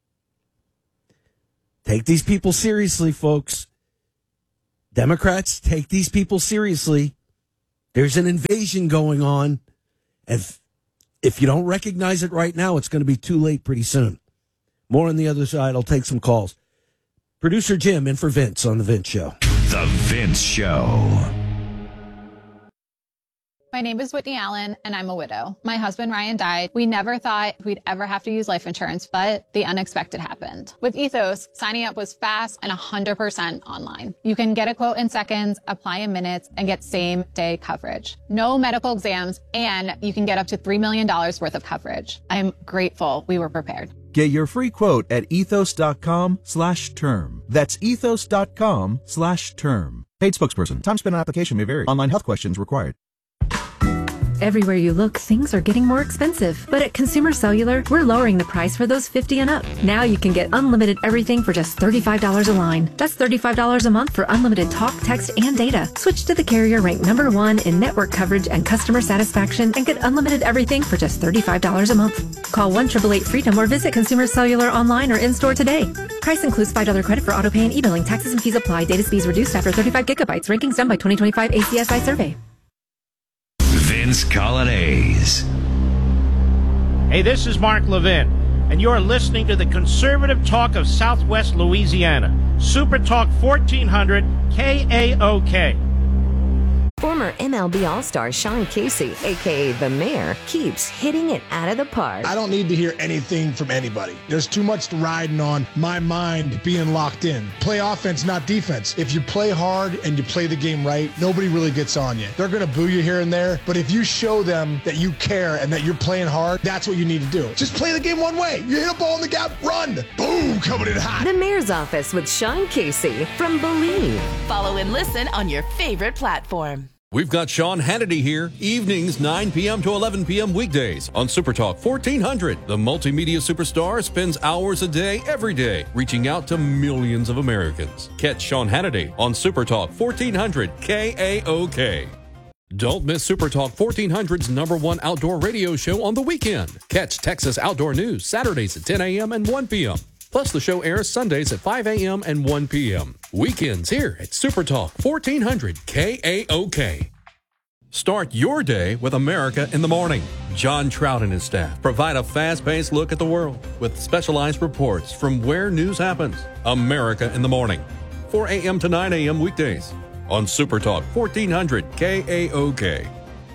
Take these people seriously, folks. Democrats, take these people seriously. There's an invasion going on. And if, if you don't recognize it right now, it's going to be too late pretty soon. More on the other side. I'll take some calls. Producer Jim in for Vince on The Vince Show. The Vince Show. My name is Whitney Allen, and I'm a widow. My husband, Ryan, died. We never thought we'd ever have to use life insurance, but the unexpected happened. With Ethos, signing up was fast and one hundred percent online. You can get a quote in seconds, apply in minutes, and get same-day coverage. No medical exams, and you can get up to three million dollars worth of coverage. I'm grateful we were prepared. Get your free quote at ethos.com slash term. That's ethos.com slash term. Paid spokesperson. Time spent on application may vary. Online health questions required. Everywhere you look, things are getting more expensive. But at Consumer Cellular, we're lowering the price for those fifty and up. Now you can get unlimited everything for just thirty-five dollars a line. That's thirty-five dollars a month for unlimited talk, text, and data. Switch to the carrier ranked number one in network coverage and customer satisfaction and get unlimited everything for just thirty-five dollars a month. Call one eight eight eight freedom or visit Consumer Cellular online or in-store today. Price includes five dollars credit for autopay and e-billing. Taxes and fees apply. Data speeds reduced after thirty-five gigabytes. Rankings done by twenty twenty-five A C S I survey. Vince Colonnese. Hey, this is Mark Levin, and you're listening to the conservative talk of Southwest Louisiana. Super Talk fourteen hundred K A O K. Former M L B All-Star Sean Casey, a k a. The Mayor, keeps hitting it out of the park. I don't need to hear anything from anybody. There's too much riding on my mind being locked in. Play offense, not defense. If you play hard and you play the game right, nobody really gets on you. They're going to boo you here and there, but if you show them that you care and that you're playing hard, that's what you need to do. Just play the game one way. You hit a ball in the gap, run. Boom, coming in hot. The Mayor's Office with Sean Casey from Believe. Follow and listen on your favorite platform. We've got Sean Hannity here, evenings nine p.m. to eleven p.m. weekdays on Super Talk fourteen hundred. The multimedia superstar spends hours a day, every day, reaching out to millions of Americans. Catch Sean Hannity on Super Talk fourteen hundred K A O K. Don't miss Super Talk fourteen hundred's number one outdoor radio show on the weekend. Catch Texas Outdoor News Saturdays at ten a.m. and one p.m. Plus, the show airs Sundays at five a.m. and one p.m. Weekends here at Super Talk fourteen hundred K A O K. Start your day with America in the Morning. John Trout and his staff provide a fast-paced look at the world with specialized reports from where news happens. America in the Morning, four a.m. to nine a.m. weekdays on Super Talk fourteen hundred K A O K.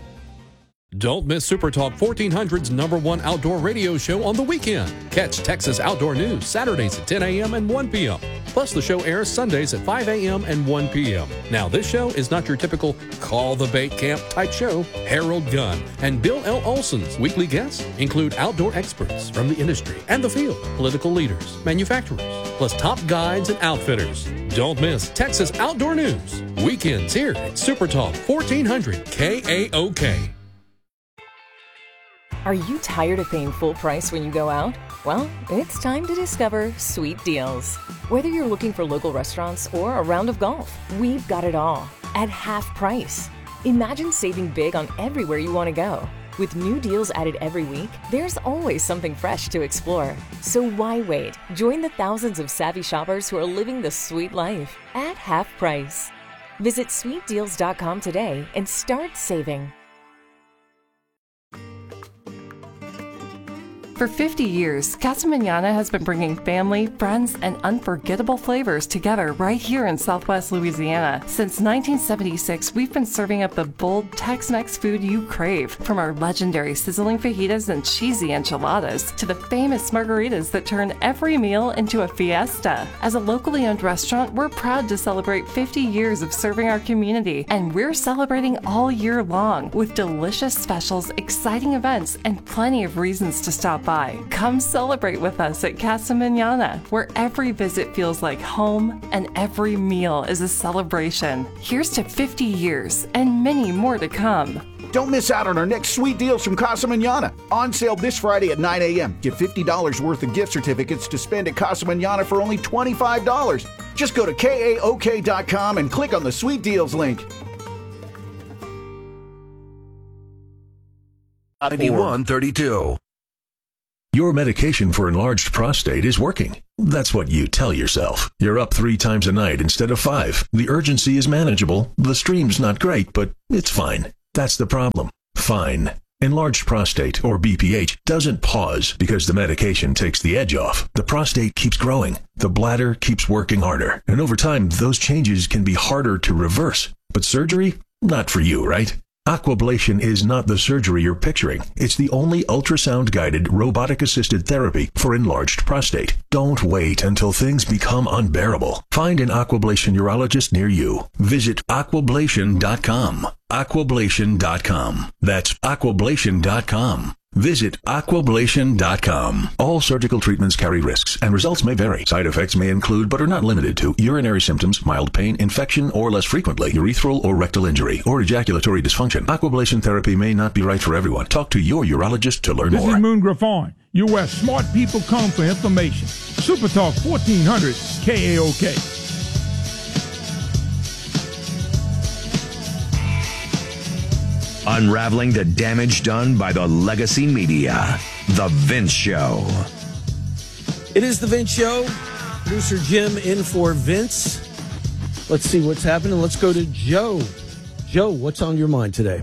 Don't miss Super Talk fourteen hundred's number one outdoor radio show on the weekend. Catch Texas Outdoor News Saturdays at ten a.m. and one p.m. Plus, the show airs Sundays at five a.m. and one p.m. Now, this show is not your typical Call the Bait Camp type show. Harold Gunn and Bill L. Olson's weekly guests include outdoor experts from the industry and the field, political leaders, manufacturers, plus top guides and outfitters. Don't miss Texas Outdoor News. Weekends here at Super Talk fourteen hundred K A O K. Are you tired of paying full price when you go out? Well, it's time to discover Sweet Deals. Whether you're looking for local restaurants or a round of golf, we've got it all at half price. Imagine saving big on everywhere you want to go. With new deals added every week, there's always something fresh to explore. So why wait? Join the thousands of savvy shoppers who are living the sweet life at half price. Visit sweet deals dot com today and start saving. For fifty years, Casa Manana has been bringing family, friends, and unforgettable flavors together right here in Southwest Louisiana. Since nineteen seventy-six, we've been serving up the bold Tex-Mex food you crave, from our legendary sizzling fajitas and cheesy enchiladas to the famous margaritas that turn every meal into a fiesta. As a locally owned restaurant, we're proud to celebrate fifty years of serving our community, and we're celebrating all year long with delicious specials, exciting events, and plenty of reasons to stop by. Come celebrate with us at Casa Manana, where every visit feels like home and every meal is a celebration. Here's to fifty years and many more to come. Don't miss out on our next sweet deals from Casa Manana. On sale this Friday at nine a.m. Get fifty dollars worth of gift certificates to spend at Casa Manana for only twenty-five dollars. Just go to K A O K dot com and click on the sweet deals link. ninety-one thirty-two. Your medication for enlarged prostate is working. That's what you tell yourself. You're up three times a night instead of five. The urgency is manageable. The stream's not great, but it's fine. That's the problem. Fine. Enlarged prostate, or B P H, doesn't pause because the medication takes the edge off. The prostate keeps growing. The bladder keeps working harder. And over time, those changes can be harder to reverse. But surgery? Not for you, right? Aquablation is not the surgery you're picturing. It's the only ultrasound-guided, robotic-assisted therapy for enlarged prostate. Don't wait until things become unbearable. Find an Aquablation urologist near you. Visit aquablation dot com. aquablation dot com. That's aquablation dot com. Visit aquablation dot com. All surgical treatments carry risks, and results may vary. Side effects may include, but are not limited to, urinary symptoms, mild pain, infection, or less frequently, urethral or rectal injury, or ejaculatory dysfunction. Aquablation therapy may not be right for everyone. Talk to your urologist to learn this more. This is Moon Griffon. You're where smart people come for information. Super Talk fourteen hundred K A O K. Unraveling the damage done by the legacy media. The Vince Show. It is The Vince Show. Producer Jim in for Vince. Let's see what's happening. Let's go to Joe. Joe, what's on your mind today?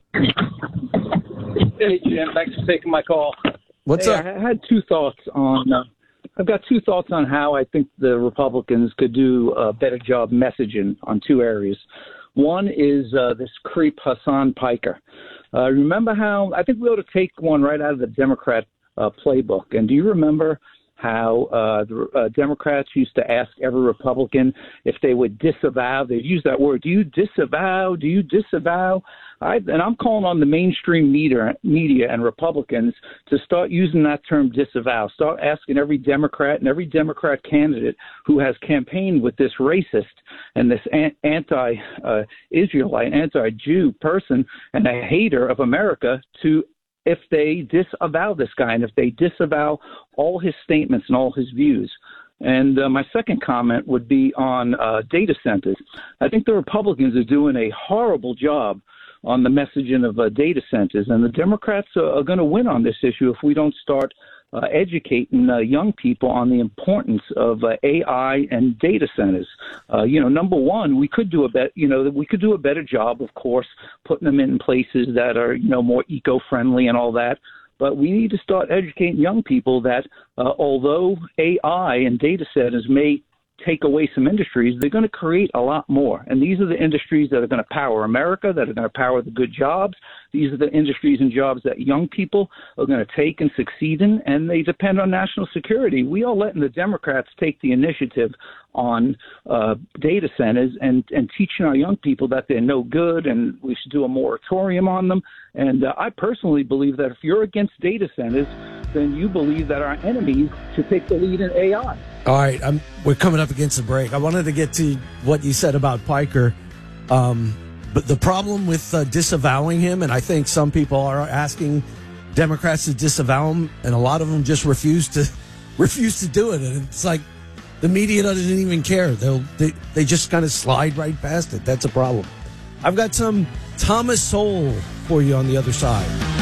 Hey, Jim. Thanks for taking my call. What's hey, up? I had two thoughts on. Uh, I've got two thoughts on how I think the Republicans could do a better job messaging on two areas. One is uh, this creep Hassan Piker. Uh, remember how I think we ought to take one right out of the Democrat uh, playbook. And do you remember how uh, the uh, Democrats used to ask every Republican if they would disavow? They'd use that word. Do you disavow? Do you disavow? I, and I'm calling on the mainstream media, media and Republicans to start using that term disavow. Start asking every Democrat and every Democrat candidate who has campaigned with this racist and this an- anti-Israelite, uh, anti-Jew person and a hater of America to if they disavow this guy and if they disavow all his statements and all his views. And uh, my second comment would be on uh, data centers. I think the Republicans are doing a horrible job on the messaging of uh, data centers, and the Democrats are, are going to win on this issue if we don't start uh, educating uh, young people on the importance of uh, A I and data centers. Uh, you know, number one, we could do a bet. You know, we could do a better job, of course, putting them in places that are you know more eco-friendly and all that. But we need to start educating young people that uh, although A I and data centers may take away some industries, they're going to create a lot more. And these are the industries that are going to power America, that are going to power the good jobs. These are the industries and jobs that young people are going to take and succeed in, and they depend on national security. We are letting the Democrats take the initiative on uh, data centers and, and teaching our young people that they're no good and we should do a moratorium on them. And uh, I personally believe that if you're against data centers, then you believe that our enemies should take the lead in A I. All right, I'm, we're coming up against the break. I wanted to get to what you said about Piker. Um, but the problem with uh, disavowing him, and I think some people are asking Democrats to disavow him, and a lot of them just refuse to refuse to do it. And it's like the media doesn't even care. They'll, they they just kind of slide right past it. That's a problem. I've got some Thomas Sowell for you on the other side.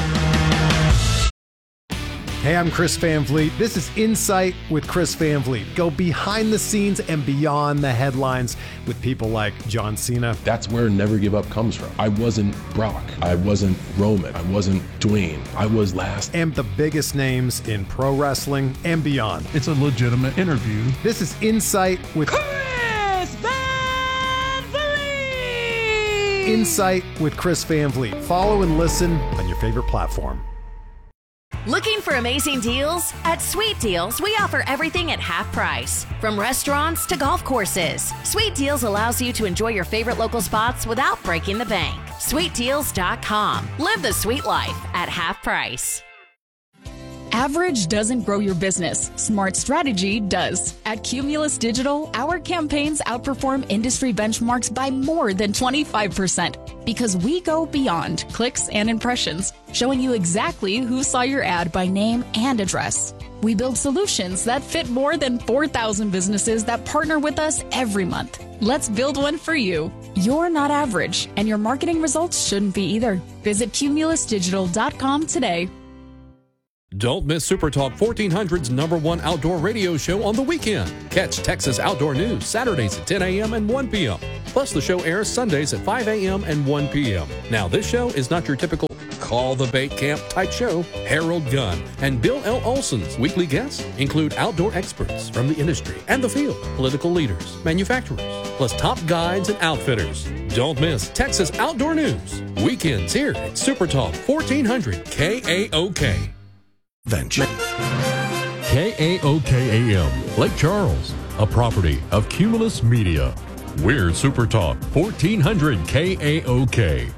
Hey, I'm Chris Van Vliet. This is Insight with Chris Van Vliet. Go behind the scenes and beyond the headlines with people like John Cena. That's where Never Give Up comes from. I wasn't Brock. I wasn't Roman. I wasn't Dwayne. I was last. And the biggest names in pro wrestling and beyond. It's a legitimate interview. This is Insight with Chris Van Vliet. Insight with Chris Van Vliet. Follow and listen on your favorite platform. Looking for amazing deals? At Sweet Deals, we offer everything at half price. From restaurants to golf courses, Sweet Deals allows you to enjoy your favorite local spots without breaking the bank. sweet deals dot com. Live the sweet life at half price. Average doesn't grow your business. Smart strategy does. At Cumulus Digital, our campaigns outperform industry benchmarks by more than twenty-five percent. Because we go beyond clicks and impressions, showing you exactly who saw your ad by name and address. We build solutions that fit more than four thousand businesses that partner with us every month. Let's build one for you. You're not average, and your marketing results shouldn't be either. Visit cumulus digital dot com today. Don't miss Super Talk fourteen hundred's number one outdoor radio show on the weekend. Catch Texas Outdoor News Saturdays at ten a.m. and one p.m. Plus, the show airs Sundays at five a.m. and one p.m. Now, this show is not your typical call the bait camp type show. Harold Gunn and Bill L. Olson's weekly guests include outdoor experts from the industry and the field, political leaders, manufacturers, plus top guides and outfitters. Don't miss Texas Outdoor News weekends here at Super Talk fourteen hundred K A O K. Venture. K A O K A M, Lake Charles, a property of Cumulus Media. We're Super Talk fourteen hundred K A O K.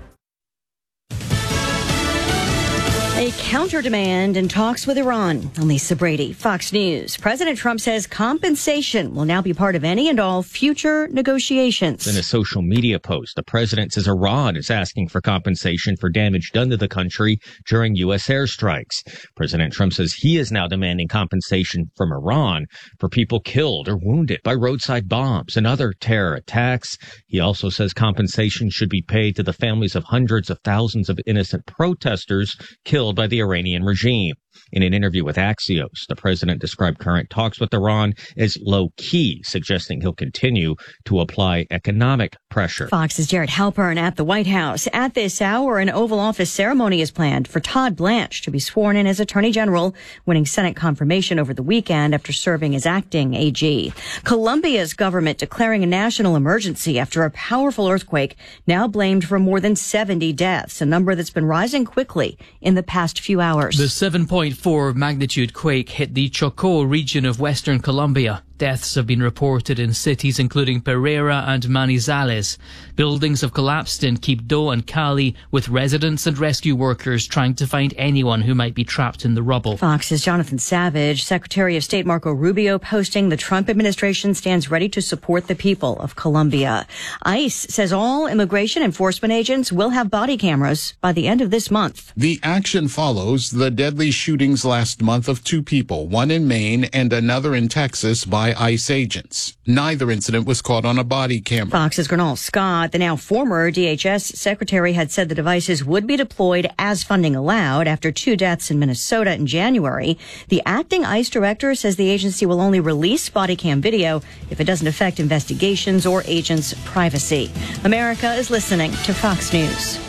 A counter-demand in talks with Iran. I'm Lisa Brady, Fox News. President Trump says compensation will now be part of any and all future negotiations. In a social media post, the president says Iran is asking for compensation for damage done to the country during U S airstrikes. President Trump says he is now demanding compensation from Iran for people killed or wounded by roadside bombs and other terror attacks. He also says compensation should be paid to the families of hundreds of thousands of innocent protesters killed by the Iranian regime. In an interview with Axios, the president described current talks with Iran as low-key, suggesting he'll continue to apply economic pressure. Fox's Jared Halpern at the White House. At this hour, an Oval Office ceremony is planned for Todd Blanche to be sworn in as Attorney General, winning Senate confirmation over the weekend after serving as acting A G. Colombia's government declaring a national emergency after a powerful earthquake, now blamed for more than seventy deaths, a number that's been rising quickly in the past few hours. The seven point four magnitude quake hit the Chocó region of western Colombia. Deaths have been reported in cities including Pereira and Manizales. Buildings have collapsed in Quibdó and Cali, with residents and rescue workers trying to find anyone who might be trapped in the rubble. Fox's Jonathan Savage. Secretary of State Marco Rubio posting the Trump administration stands ready to support the people of Colombia. ICE says all immigration enforcement agents will have body cameras by the end of this month. The action follows the deadly shootings last month of two people, one in Maine and another in Texas, by ICE agents. Neither incident was caught on a body camera. Fox's Gernal Scott, the now former D H S secretary, had said the devices would be deployed as funding allowed after two deaths in Minnesota in January. The acting ICE director says the agency will only release body cam video if it doesn't affect investigations or agents' privacy. America is listening to Fox News.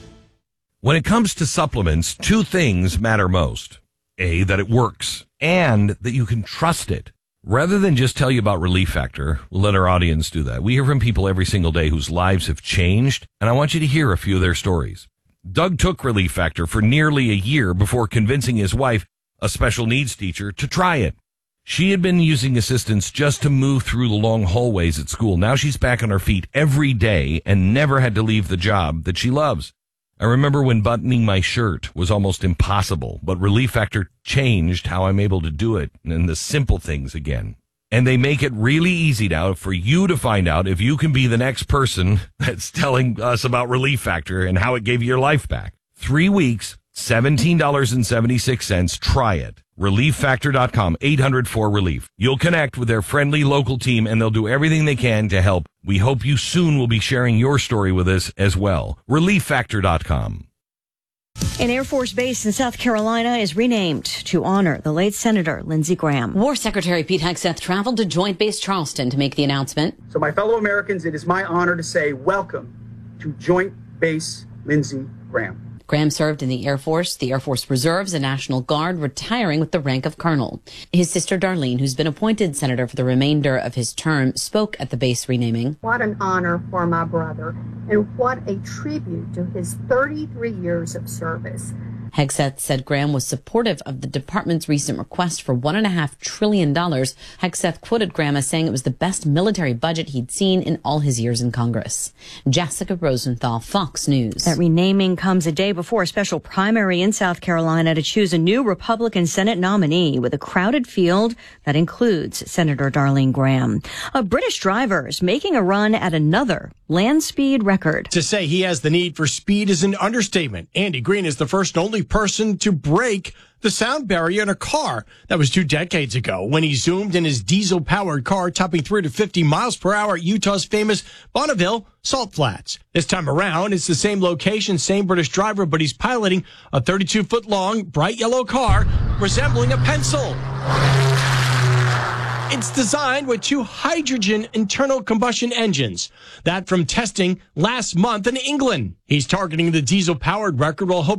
When it comes to supplements, two things matter most. A, that it works, and that you can trust it. Rather than just tell you about Relief Factor, we'll let our audience do that. We hear from people every single day whose lives have changed, and I want you to hear a few of their stories. Doug took Relief Factor for nearly a year before convincing his wife, a special needs teacher, to try it. She had been using assistance just to move through the long hallways at school. Now she's back on her feet every day and never had to leave the job that she loves. I remember when buttoning my shirt was almost impossible, but Relief Factor changed how I'm able to do it and the simple things again. And they make it really easy now for you to find out if you can be the next person that's telling us about Relief Factor and how it gave you your life back. Three weeks, seventeen dollars and seventy-six cents. Try it. relief factor dot com, eight hundred four relief. You'll connect with their friendly local team and they'll do everything they can to help. We hope you soon will be sharing your story with us as well. relief factor dot com. An Air Force base in South Carolina is renamed to honor the late Senator Lindsey Graham. War Secretary Pete Hegseth traveled to Joint Base Charleston to make the announcement. So my fellow Americans, it is my honor to say welcome to Joint Base Lindsey Graham. Graham served in the Air Force, the Air Force Reserves, and National Guard, retiring with the rank of colonel. His sister Darlene, who's been appointed senator for the remainder of his term, spoke at the base renaming. What an honor for my brother, and what a tribute to his thirty-three years of service. Hegseth said Graham was supportive of the department's recent request for one point five trillion dollars. Hegseth quoted Graham as saying it was the best military budget he'd seen in all his years in Congress. Jessica Rosenthal, Fox News. That renaming comes a day before a special primary in South Carolina to choose a new Republican Senate nominee with a crowded field that includes Senator Darlene Graham. A British driver is making a run at another land speed record. To say he has the need for speed is an understatement. Andy Green is the first and only person to break the sound barrier in a car. That was two decades ago when he zoomed in his diesel-powered car, topping three hundred fifty miles per hour at Utah's famous Bonneville Salt Flats. This time around, it's the same location, same British driver, but he's piloting a thirty-two foot long, bright yellow car resembling a pencil. It's designed with two hydrogen internal combustion engines. That from testing last month in England. He's targeting the diesel-powered record while hoping